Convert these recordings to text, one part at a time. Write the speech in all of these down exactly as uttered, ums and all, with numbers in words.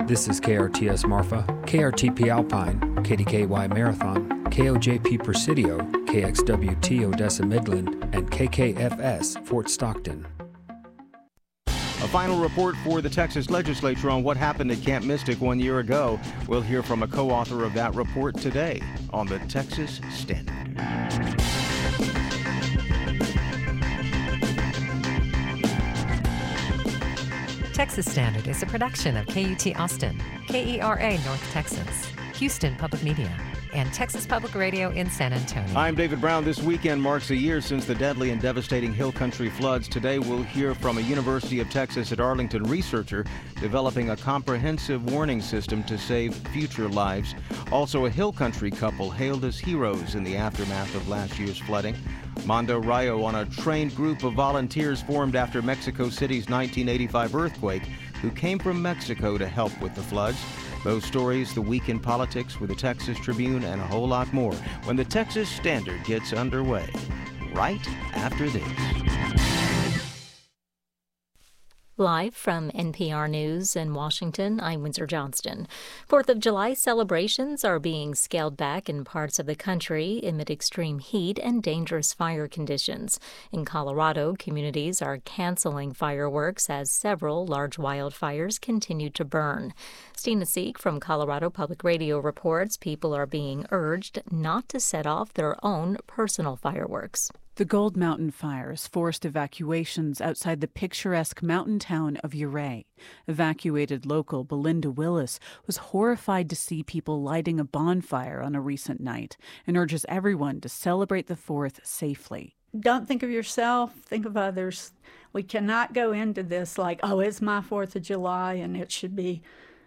This is K R T S Marfa, K R T P Alpine, K D K Y Marathon, K O J P Presidio, K X W T Odessa Midland, and K K F S Fort Stockton. A final report for the Texas legislature on what happened at Camp Mystic one year ago. We'll hear from a co-author of that report today on the Texas Standard. Texas Standard is a production of K U T Austin, K E R A North Texas, Houston Public Media, and Texas Public Radio in San Antonio. I'm David Brown. This weekend marks a year since the deadly and devastating Hill Country floods. Today we'll hear from a University of Texas at Arlington researcher developing a comprehensive warning system to save future lives. Also, a Hill Country couple hailed as heroes in the aftermath of last year's flooding. Mondo Rayo on a trained group of volunteers formed after Mexico City's nineteen eighty-five earthquake who came from Mexico to help with the floods. Those stories, the week in politics with the Texas Tribune, and a whole lot more when the Texas Standard gets underway right after this. Live from N P R News in Washington, I'm Windsor Johnston. Fourth of July celebrations are being scaled back in parts of the country amid extreme heat and dangerous fire conditions. In Colorado, communities are canceling fireworks as several large wildfires continue to burn. Stina Sieg from Colorado Public Radio reports people are being urged not to set off their own personal fireworks. The Gold Mountain fires forced evacuations outside the picturesque mountain town of Ouray. Evacuated local Belinda Willis was horrified to see people lighting a bonfire on a recent night and urges everyone to celebrate the fourth safely. Don't think of yourself, think of others. We cannot go into this like, oh, it's my fourth of July and it should be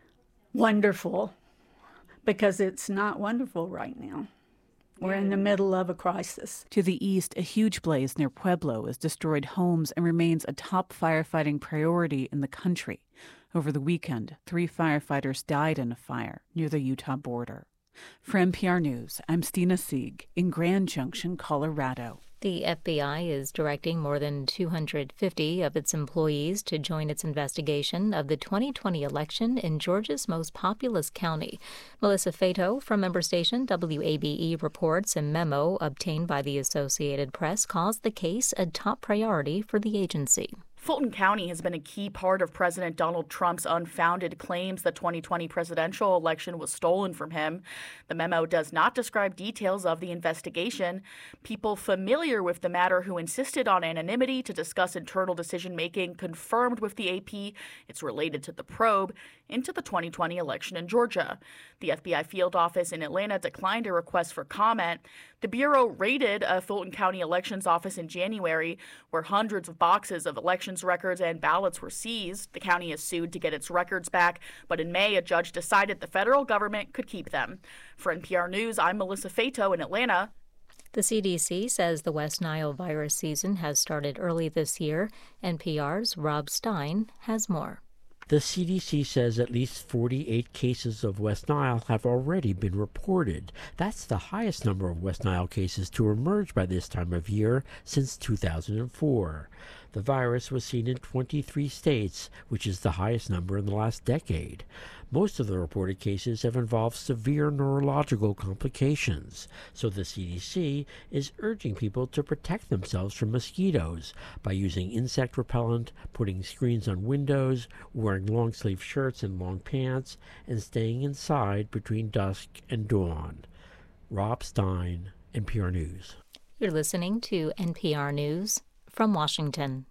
wonderful, because it's not wonderful right now. We're in the middle of a crisis. To the east, a huge blaze near Pueblo has destroyed homes and remains a top firefighting priority in the country. Over the weekend, three firefighters died in a fire near the Utah border. For N P R News, I'm Stina Sieg in Grand Junction, Colorado. The F B I is directing more than two hundred fifty of its employees to join its investigation of the twenty twenty election in Georgia's most populous county. Melissa Fato from member station W A B E reports a memo obtained by the Associated Press calls the case a top priority for the agency. Fulton County has been a key part of President Donald Trump's unfounded claims the twenty twenty presidential election was stolen from him. The memo does not describe details of the investigation. People familiar with the matter who insisted on anonymity to discuss internal decision-making confirmed with the A P it's related to the probe into the twenty twenty election in Georgia. The F B I field office in Atlanta declined a request for comment. The Bureau raided a Fulton County elections office in January, where hundreds of boxes of elections records and ballots were seized. The county is sued to get its records back, but in May, a judge decided the federal government could keep them. For N P R News, I'm Melissa Fato in Atlanta. The C D C says the West Nile virus season has started early this year. N P R's Rob Stein has more. The C D C says at least forty-eight cases of West Nile have already been reported. That's the highest number of West Nile cases to emerge by this time of year since two thousand four. The virus was seen in twenty-three states, which is the highest number in the last decade. Most of the reported cases have involved severe neurological complications, so the C D C is urging people to protect themselves from mosquitoes by using insect repellent, putting screens on windows, wearing long-sleeve shirts and long pants, and staying inside between dusk and dawn. Rob Stein, N P R News. You're listening to N P R News from Washington.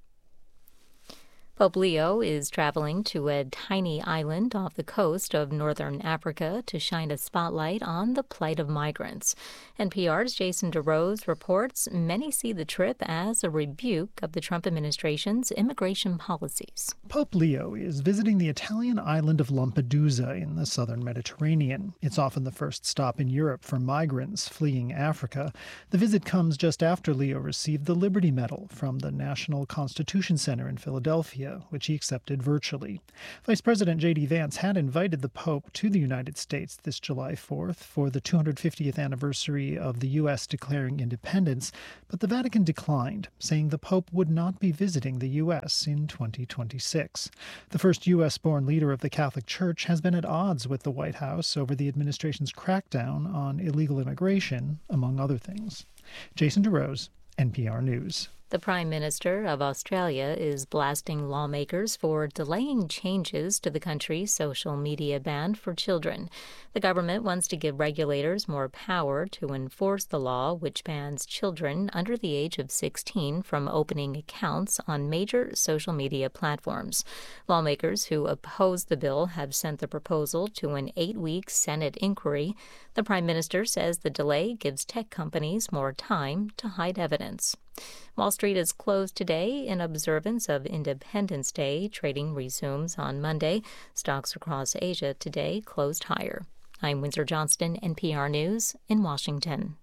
Pope Leo is traveling to a tiny island off the coast of northern Africa to shine a spotlight on the plight of migrants. N P R's Jason DeRose reports many see the trip as a rebuke of the Trump administration's immigration policies. Pope Leo is visiting the Italian island of Lampedusa in the southern Mediterranean. It's often the first stop in Europe for migrants fleeing Africa. The visit comes just after Leo received the Liberty Medal from the National Constitution Center in Philadelphia. India, which he accepted virtually. Vice President J D Vance had invited the Pope to the United States this July fourth for the two hundred fiftieth anniversary of the U S declaring independence, but the Vatican declined, saying the Pope would not be visiting the U S in twenty twenty-six. The first U S-born leader of the Catholic Church has been at odds with the White House over the administration's crackdown on illegal immigration, among other things. Jason DeRose, N P R News. The Prime Minister of Australia is blasting lawmakers for delaying changes to the country's social media ban for children. The government wants to give regulators more power to enforce the law, which bans children under the age of sixteen from opening accounts on major social media platforms. Lawmakers who oppose the bill have sent the proposal to an eight-week Senate inquiry. The Prime Minister says the delay gives tech companies more time to hide evidence. Wall Street is closed today in observance of Independence Day. Trading resumes on Monday. Stocks across Asia today closed higher. I'm Windsor Johnston, N P R News in Washington.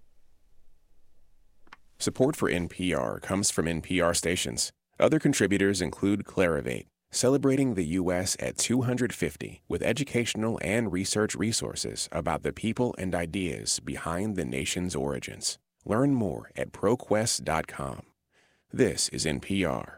Support for N P R comes from N P R stations. Other contributors include Clarivate, celebrating the U S at two hundred fifty with educational and research resources about the people and ideas behind the nation's origins. Learn more at ProQuest dot com. This is N P R.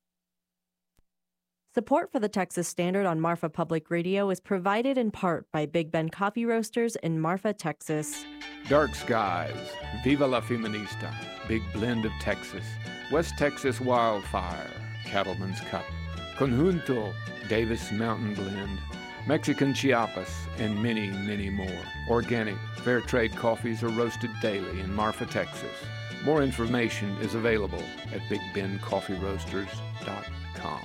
Support for the Texas Standard on Marfa Public Radio is provided in part by Big Ben Coffee Roasters in Marfa, Texas. Dark Skies, Viva la Feminista, Big Blend of Texas, West Texas Wildfire, Cattleman's Cup, Conjunto, Davis Mountain Blend, Mexican Chiapas, and many, many more. Organic, fair trade coffees are roasted daily in Marfa, Texas. More information is available at big ben coffee roasters dot com.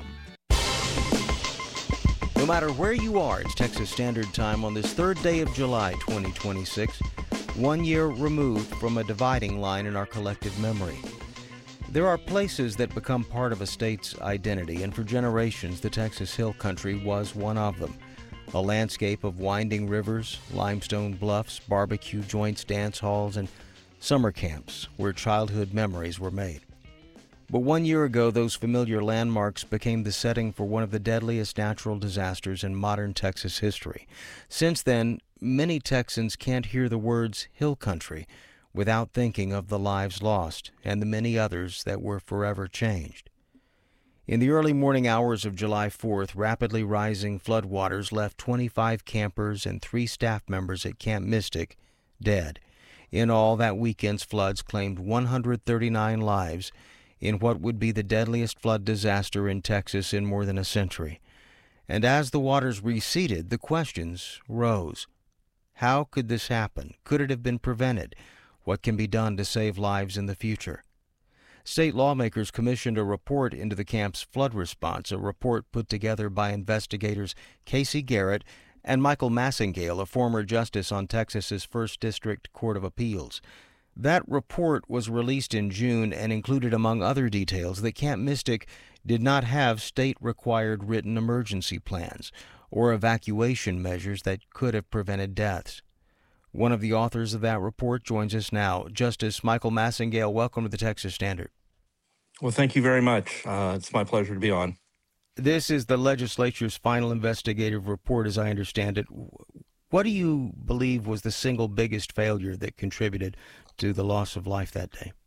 No matter where you are, it's Texas Standard Time on this third day of July twenty twenty-six, one year removed from a dividing line in our collective memory. There are places that become part of a state's identity, and for generations, the Texas Hill Country was one of them. A landscape of winding rivers, limestone bluffs, barbecue joints, dance halls, and summer camps where childhood memories were made. But one year ago, those familiar landmarks became the setting for one of the deadliest natural disasters in modern Texas history. Since then, many Texans can't hear the words Hill Country without thinking of the lives lost and the many others that were forever changed. In the early morning hours of July fourth, rapidly rising floodwaters left twenty-five campers and three staff members at Camp Mystic dead. In all, that weekend's floods claimed one hundred thirty-nine lives in what would be the deadliest flood disaster in Texas in more than a century. And as the waters receded, the questions rose. How could this happen? Could it have been prevented? What can be done to save lives in the future? State lawmakers commissioned a report into the camp's flood response, a report put together by investigators Casey Garrett and Michael Massengale, a former justice on Texas's First District Court of Appeals. That report was released in June and included, among other details, that Camp Mystic did not have state-required written emergency plans or evacuation measures that could have prevented deaths. One of the authors of that report joins us now. Justice Michael Massengale, welcome to the Texas Standard. Well, thank you very much. Uh, it's my pleasure to be on. This is the legislature's final investigative report, as I understand it. What do you believe was the single biggest failure that contributed to the loss of life that day?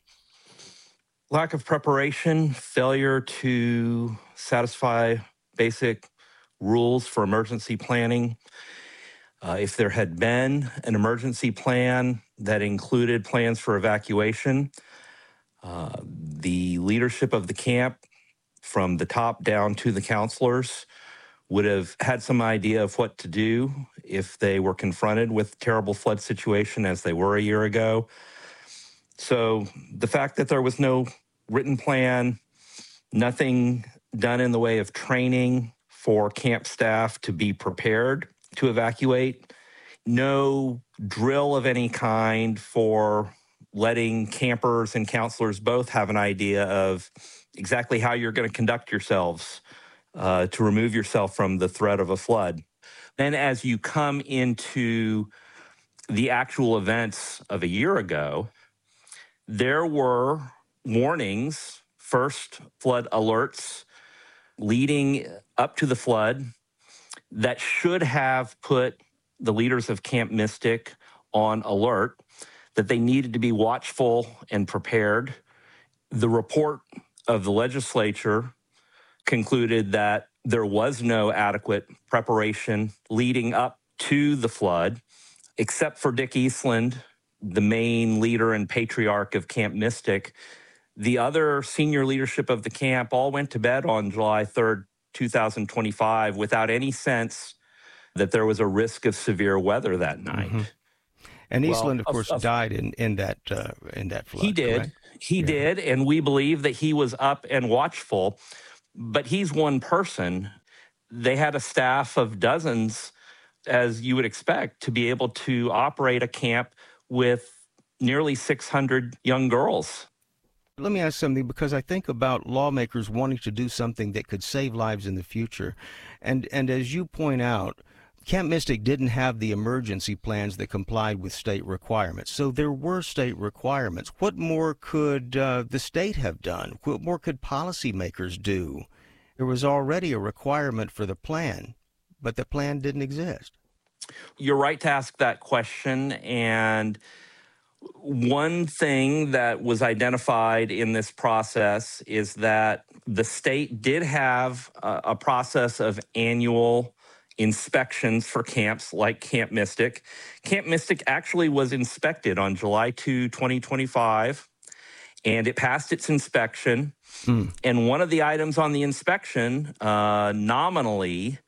Lack of preparation, failure to satisfy basic rules for emergency planning. Uh, if there had been an emergency plan that included plans for evacuation, uh, the leadership of the camp, from the top down to the counselors, would have had some idea of what to do if they were confronted with a terrible flood situation as they were a year ago. So the fact that there was no written plan, nothing done in the way of training for camp staff to be prepared to evacuate, no drill of any kind for letting campers and counselors both have an idea of exactly how you're going to conduct yourselves uh, to remove yourself from the threat of a flood. Then as you come into the actual events of a year ago, there were warnings, first flood alerts leading up to the flood that should have put the leaders of Camp Mystic on alert, that they needed to be watchful and prepared. The report of the legislature concluded that there was no adequate preparation leading up to the flood, except for Dick Eastland, the main leader and patriarch of Camp Mystic. The other senior leadership of the camp all went to bed on July third, two thousand twenty-five, without any sense that there was a risk of severe weather that night. Mm-hmm. And Well, Eastland, of of- course, of- died in, in that uh, in that flood. He did. correct? He did. And we believe that he was up and watchful, but he's one person. They had a staff of dozens, as you would expect, to be able to operate a camp with nearly six hundred young girls. Let me ask something, because I think about lawmakers wanting to do something that could save lives in the future. And, and as you point out, Camp Mystic didn't have the emergency plans that complied with state requirements. So there were state requirements. What more could uh, the state have done? What more could policymakers do? There was already a requirement for the plan, but the plan didn't exist. You're right to ask that question. And one thing that was identified in this process is that the state did have a, a process of annual inspections for camps like Camp Mystic. Camp Mystic actually was inspected on July second, twenty twenty-five, and it passed its inspection. Mm. And one of the items on the inspection uh, nominally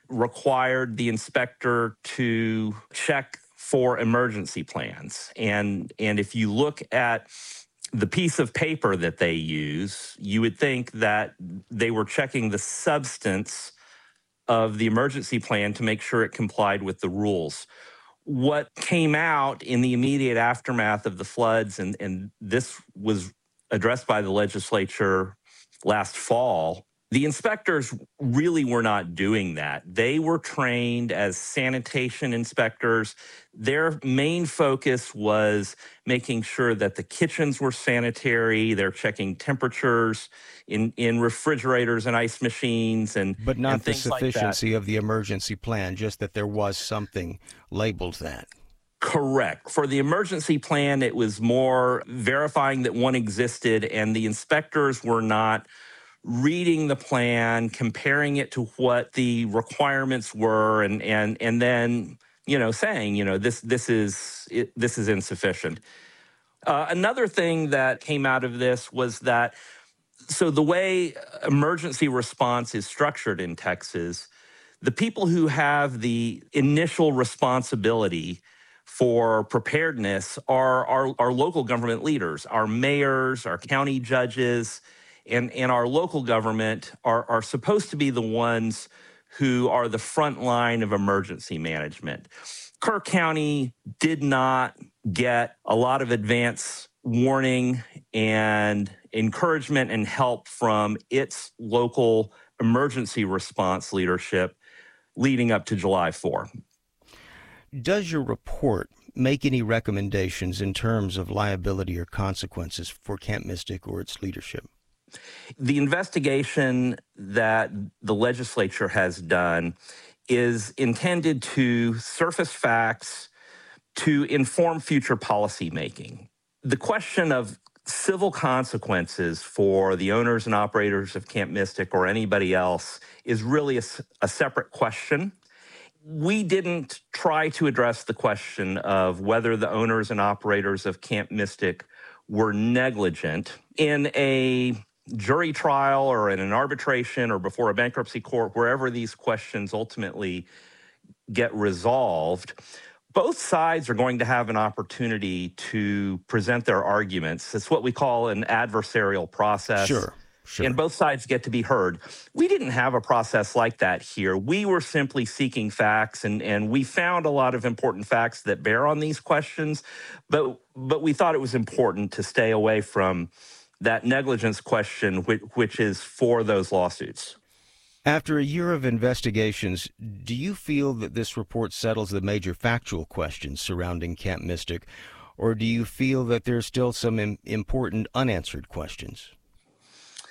required the inspector to check for emergency plans. And, and if you look at the piece of paper that they use, you would think that they were checking the substance of the emergency plan to make sure it complied with the rules. What came out in the immediate aftermath of the floods, and, and this was addressed by the legislature last fall, the inspectors really were not doing that. They were trained as sanitation inspectors. Their main focus was making sure that the kitchens were sanitary. They're checking temperatures in, in refrigerators and ice machines and But not and the things like that. sufficiency of the emergency plan, just that there was something labeled that. Correct. For the emergency plan, it was more verifying that one existed, and the inspectors were not reading the plan, comparing it to what the requirements were, and and and then you know saying you know this this is it, this is insufficient. Uh, another thing that came out of this was that so the way emergency response is structured in Texas, the people who have the initial responsibility for preparedness are our, our local government leaders, our mayors, our county judges, and, and our local government are, are supposed to be the ones who are the front line of emergency management. Kerr County did not get a lot of advance warning and encouragement and help from its local emergency response leadership leading up to July fourth. Does your report make any recommendations in terms of liability or consequences for Camp Mystic or its leadership? The investigation that the legislature has done is intended to surface facts to inform future policy making. The question of civil consequences for the owners and operators of Camp Mystic or anybody else is really a, a separate question. We didn't try to address the question of whether the owners and operators of Camp Mystic were negligent in a jury trial or in an arbitration or before a bankruptcy court, wherever these questions ultimately get resolved. Both sides are going to have an opportunity to present their arguments. It's what we call an adversarial process. Sure. Sure. And both sides get to be heard. We didn't have a process like that here. We were simply seeking facts, and, and we found a lot of important facts that bear on these questions, but but we thought it was important to stay away from that negligence question, which, which is for those lawsuits. After a year of investigations, do you feel that this report settles the major factual questions surrounding Camp Mystic, or do you feel that there's still some im- important unanswered questions?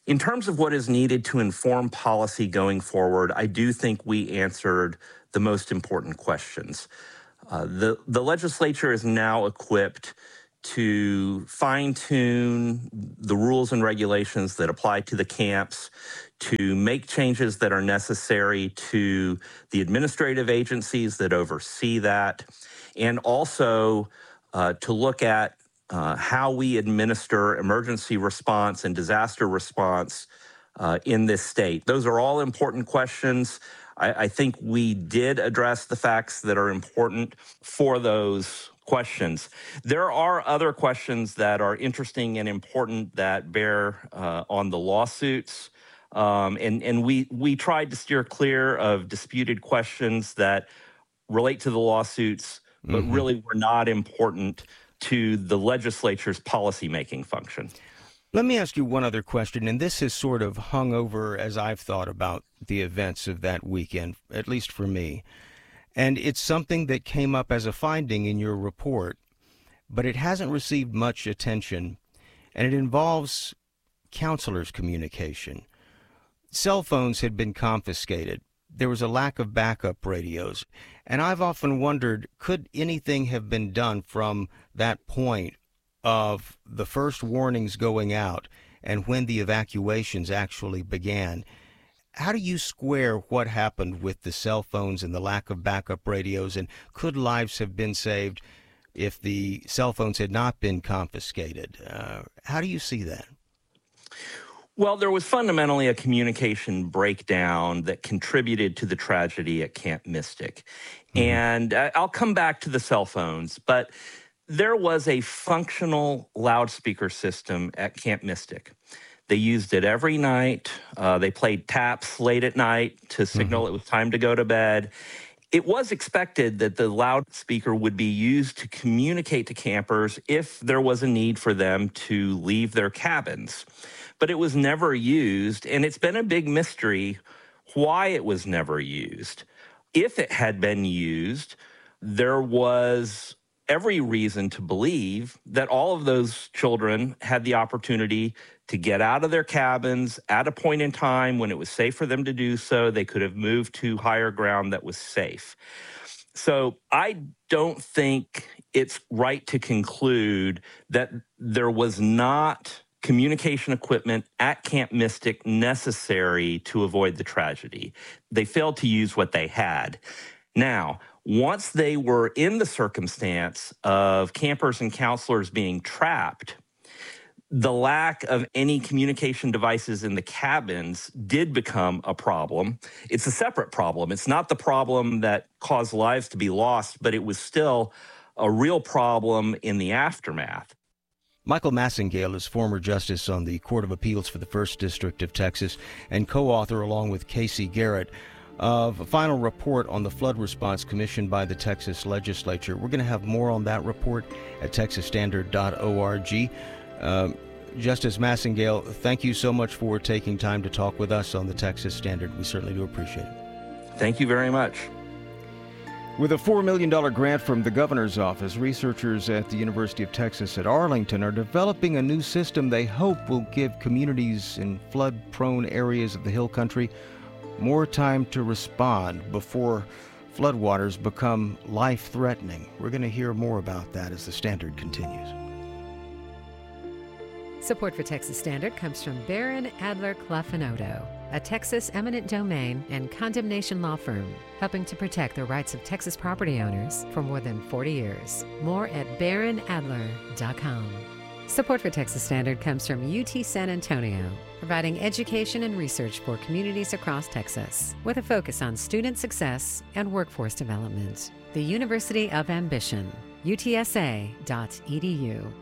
In terms of what is needed to inform policy going forward, I do think we answered the most important questions. Uh, the, the legislature is now equipped to fine-tune the rules and regulations that apply to the camps, to make changes that are necessary to the administrative agencies that oversee that, and also uh, to look at uh, how we administer emergency response and disaster response uh, in this state. Those are all important questions. I, I think we did address the facts that are important for those questions. There are other questions that are interesting and important that bear uh, on the lawsuits. Um, and and we, we tried to steer clear of disputed questions that relate to the lawsuits, but mm-hmm. really were not important to the legislature's policymaking function. Let me ask you one other question, and this has sort of hung over as I've thought about the events of that weekend, at least for me. And it's something that came up as a finding in your report, but it hasn't received much attention, and it involves counselors' communication. Cell phones had been confiscated. There was a lack of backup radios. And I've often wondered, could anything have been done from that point of the first warnings going out and when the evacuations actually began? How do you square what happened with the cell phones and the lack of backup radios? And could lives have been saved if the cell phones had not been confiscated? Uh, how do you see that? Well, there was fundamentally a communication breakdown that contributed to the tragedy at Camp Mystic. Mm-hmm. And uh, I'll come back to the cell phones, but there was a functional loudspeaker system at Camp Mystic. They used it every night. Uh, they played taps late at night to signal mm-hmm. it was time to go to bed. It was expected that the loudspeaker would be used to communicate to campers if there was a need for them to leave their cabins. But it was never used, and it's been a big mystery why it was never used. If it had been used, there was every reason to believe that all of those children had the opportunity to get out of their cabins at a point in time when it was safe for them to do so. They could have moved to higher ground that was safe. So I don't think it's right to conclude that there was not communication equipment at Camp Mystic necessary to avoid the tragedy. They failed to use what they had. Now, once they were in the circumstance of campers and counselors being trapped, the lack of any communication devices in the cabins did become a problem. It's a separate problem. It's not the problem that caused lives to be lost, but it was still a real problem in the aftermath. Michael Massengale is former justice on the Court of Appeals for the First District of Texas and co-author, along with Casey Garrett, of a final report on the flood response commissioned by the Texas legislature. We're going to have more on that report at texas standard dot org. Um, Justice Massengale, thank you so much for taking time to talk with us on the Texas Standard. We certainly do appreciate it. Thank you very much. With a four million dollars grant from the governor's office, researchers at the University of Texas at Arlington are developing a new system they hope will give communities in flood-prone areas of the Hill Country more time to respond before floodwaters become life-threatening. We're going to hear more about that as the Standard continues. Support for Texas Standard comes from Barron, Adler, Clough and Odo, a Texas eminent domain and condemnation law firm, helping to protect the rights of Texas property owners for more than forty years. More at barron adler dot com. Support for Texas Standard comes from U T San Antonio, providing education and research for communities across Texas, with a focus on student success and workforce development. The University of Ambition, U T S A dot E D U.